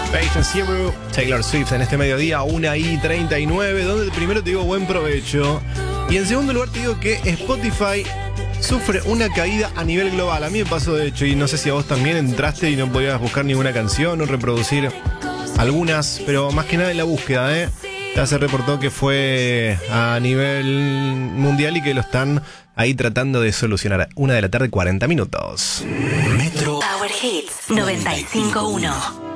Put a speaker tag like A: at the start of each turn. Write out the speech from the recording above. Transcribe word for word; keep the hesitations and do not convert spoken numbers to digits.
A: Patient Zero, Taylor Swift en este mediodía, una y treinta y nueve, donde primero te digo buen provecho. Y en segundo lugar te digo que Spotify sufre una caída a nivel global. A mí me pasó de hecho, y no sé si a vos también entraste y no podías buscar ninguna canción o reproducir algunas, pero más que nada en la búsqueda, ¿eh? Ya se reportó que fue a nivel mundial y que lo están ahí tratando de solucionar. Una de la tarde, cuarenta minutos.
B: Metro Power Hits noventa y cinco punto uno.